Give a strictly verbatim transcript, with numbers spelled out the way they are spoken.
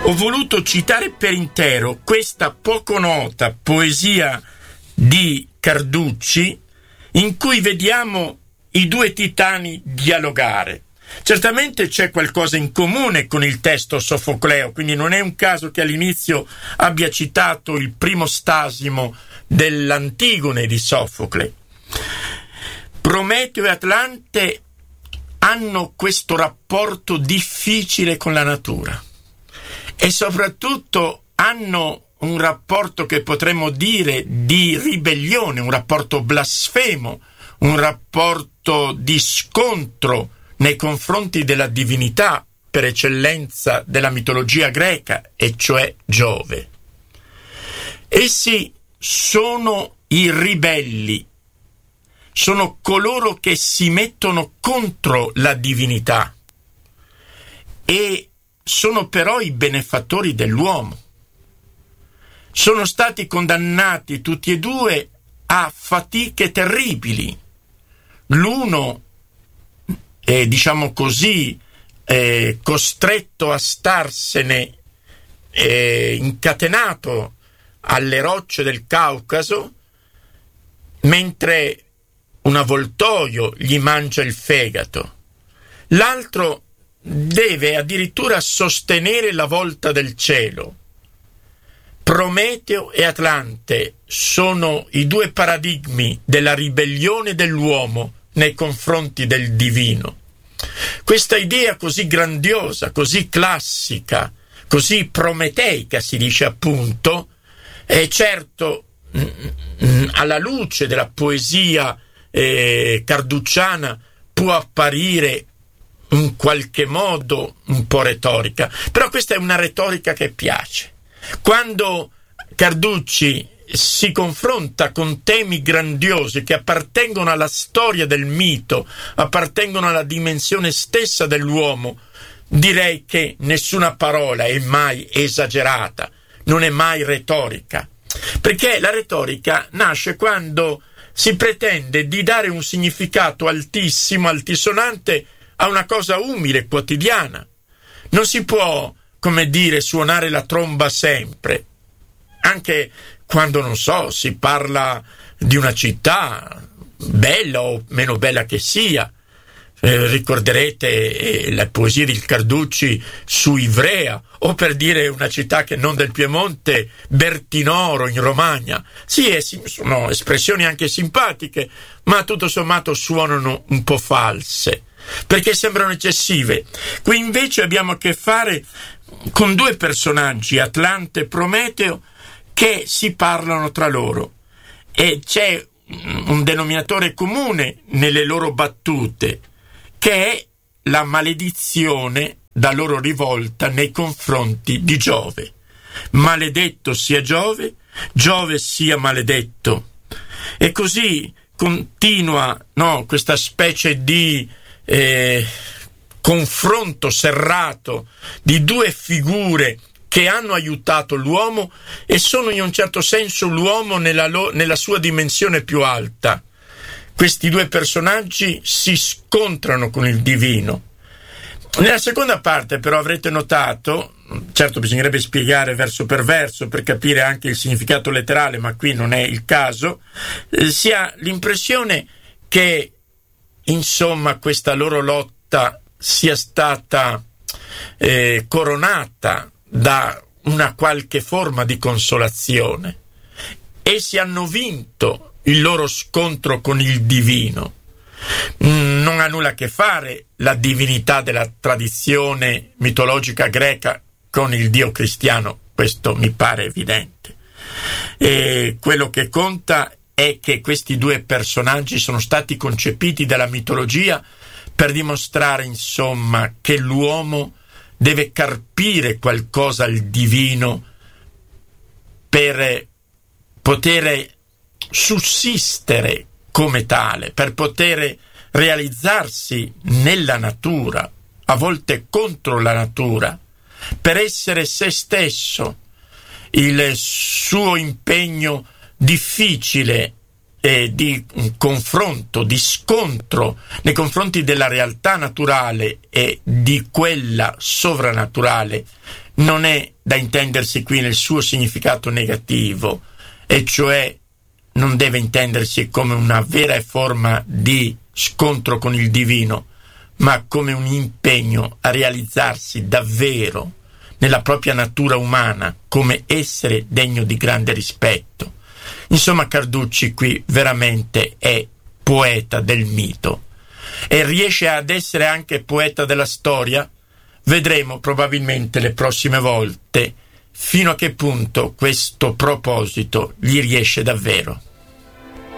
ho voluto citare per intero questa poco nota poesia di Carducci in cui vediamo i due titani dialogare. Certamente c'è qualcosa in comune con il testo sofocleo, quindi non è un caso che all'inizio abbia citato il primo stasimo dell'Antigone di Sofocle. Prometeo e Atlante hanno questo rapporto difficile con la natura e soprattutto hanno un rapporto che potremmo dire di ribellione, un rapporto blasfemo, un rapporto di scontro nei confronti della divinità per eccellenza della mitologia greca, e cioè Giove. Essi sono i ribelli, sono coloro che si mettono contro la divinità e sono però i benefattori dell'uomo. Sono stati condannati tutti e due a fatiche terribili. L'uno è, diciamo così, eh, costretto a starsene eh, incatenato alle rocce del Caucaso, mentre un avvoltoio gli mangia il fegato. L'altro deve addirittura sostenere la volta del cielo. Prometeo e Atlante sono i due paradigmi della ribellione dell'uomo nei confronti del divino. Questa idea così grandiosa, così classica, così prometeica, si dice appunto, è certo alla luce della poesia eh, carducciana può apparire in qualche modo un po' retorica, però questa è una retorica che piace. Quando Carducci si confronta con temi grandiosi che appartengono alla storia del mito, appartengono alla dimensione stessa dell'uomo, direi che nessuna parola è mai esagerata, non è mai retorica, perché la retorica nasce quando si pretende di dare un significato altissimo, altisonante a una cosa umile, quotidiana. Non si può, come dire, suonare la tromba sempre, anche quando, non so, si parla di una città, bella o meno bella che sia. Eh, ricorderete eh, la poesia di Carducci su Ivrea, o per dire una città che non del Piemonte, Bertinoro in Romagna. Sì, è, sono espressioni anche simpatiche, ma tutto sommato suonano un po' false, perché sembrano eccessive. Qui invece abbiamo a che fare con due personaggi, Atlante e Prometeo, che si parlano tra loro, e c'è un denominatore comune nelle loro battute, che è la maledizione da loro rivolta nei confronti di Giove. Maledetto sia Giove, Giove sia maledetto. E così continua, no, questa specie di eh, confronto serrato di due figure che hanno aiutato l'uomo e sono in un certo senso l'uomo nella, lo, nella sua dimensione più alta. Questi due personaggi si scontrano con il divino. Nella seconda parte però avrete notato, certo bisognerebbe spiegare verso per verso per capire anche il significato letterale, ma qui non è il caso, eh, si ha l'impressione che insomma questa loro lotta sia stata eh, coronata da una qualche forma di consolazione. Essi hanno vinto il loro scontro con il divino. Non ha nulla a che fare la divinità della tradizione mitologica greca con il Dio cristiano, questo mi pare evidente. E quello che conta è che questi due personaggi sono stati concepiti dalla mitologia per dimostrare, insomma, che l'uomo deve carpire qualcosa al divino per poter sussistere come tale, per poter realizzarsi nella natura, a volte contro la natura, per essere se stesso. Il suo impegno difficile eh, di confronto, di scontro nei confronti della realtà naturale e di quella sovrannaturale non è da intendersi qui nel suo significato negativo, e cioè non deve intendersi come una vera forma di scontro con il divino, ma come un impegno a realizzarsi davvero nella propria natura umana come essere degno di grande rispetto. Insomma, Carducci qui veramente è poeta del mito e riesce ad essere anche poeta della storia. Vedremo probabilmente le prossime volte fino a che punto questo proposito gli riesce davvero.